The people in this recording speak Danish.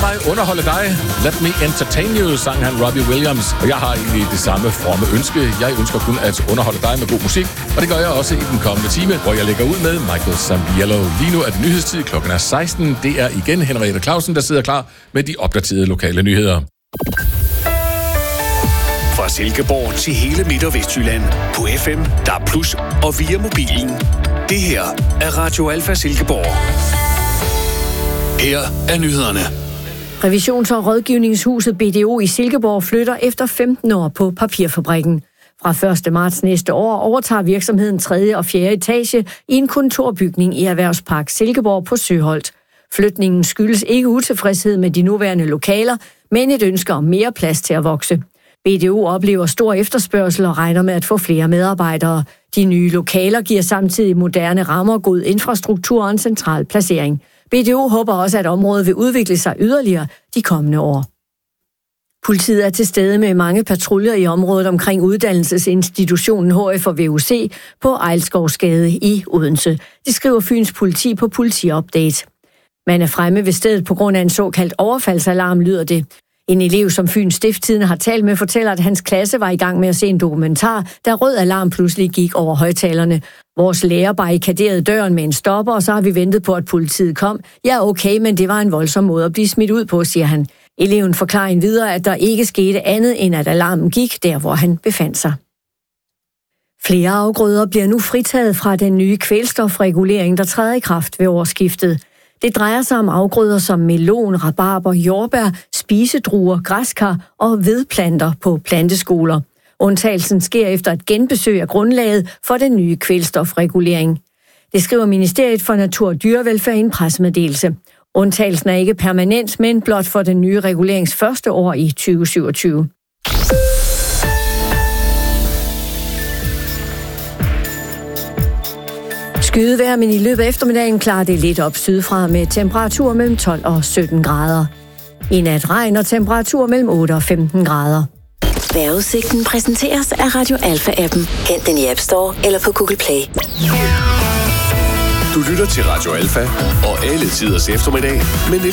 mig underholde dig. Let me entertain you, sang han Robbie Williams. Og jeg har egentlig det samme fromme ønske. Jeg ønsker kun at underholde dig med god musik. Og det gør jeg også i den kommende time, hvor jeg lægger ud med Michael Zambiello. Lige nu er det nyhedstid, klokken er 16. Det er igen Henriette Clausen, der sidder klar med de opdaterede lokale nyheder. Fra Silkeborg til hele Midt- og Vestjylland. På FM, DAB+, og via mobilen. Det her er Radio Alfa Silkeborg. Her er nyhederne. Revisions- og rådgivningshuset BDO i Silkeborg flytter efter 15 år på papirfabrikken. Fra 1. marts næste år overtager virksomheden 3. og 4. etage i en kontorbygning i Erhvervspark Silkeborg på Søholt. Flytningen skyldes ikke utilfredshed med de nuværende lokaler, men et ønske om mere plads til at vokse. BDO oplever stor efterspørgsel og regner med at få flere medarbejdere. De nye lokaler giver samtidig moderne rammer, god infrastruktur og en central placering. BDO håber også, at området vil udvikle sig yderligere de kommende år. Politiet er til stede med mange patruljer i området omkring uddannelsesinstitutionen HF og VUC på Ejlskovsgade i Odense. Det skriver Fyns Politi på Politiupdate. Man er fremme ved stedet på grund af en såkaldt overfaldsalarm, lyder det. En elev, som Fyns Stiftstidende har talt med, fortæller, at hans klasse var i gang med at se en dokumentar, da rød alarm pludselig gik over højtalerne. Vores lærer barrikaderede døren med en stopper, og så har vi ventet på, at politiet kom. Ja, okay, men det var en voldsom måde at blive smidt ud på, siger han. Eleven forklarer videre, at der ikke skete andet, end at alarmen gik der, hvor han befandt sig. Flere afgrøder bliver nu fritaget fra den nye kvælstofregulering, der træder i kraft ved årsskiftet. Det drejer sig om afgrøder som melon, rabarber, jordbær, spisedruer, græskar og vedplanter på planteskoler. Undtagelsen sker efter et genbesøg af grundlaget for den nye kvælstofregulering. Det skriver Ministeriet for Natur og Dyrevelfærd i en pressemeddelelse. Undtagelsen er ikke permanent, men blot for den nye regulerings første år i 2027. Skydevejr, men i løbet af eftermiddagen klarer det lidt op sydfra med temperatur mellem 12 og 17 grader. I nat regn og temperatur mellem 8 og 15 grader. Vejrudsigten præsenteres af Radio Alfa-appen. Hent den i App Store eller på Google Play. Du lytter til Radio Alfa og alle tiders eftermiddag med